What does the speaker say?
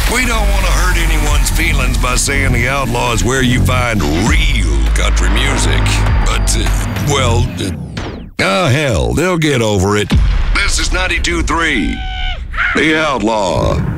We don't want to hurt anyone's feelings by saying the Outlaw is where you find real country music. But, hell, they'll get over it. This is 92.3, The Outlaw.